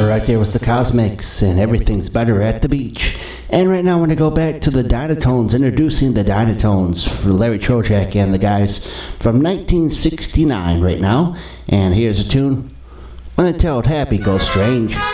Right there was the Cosmics, and Everything's Better at the Beach. And right now I'm going to go back to the Dynatones, introducing the Dynatones for Larry Trojak and the guys from 1969 right now. And here's a tune, When the Toad Happy Goes Strange.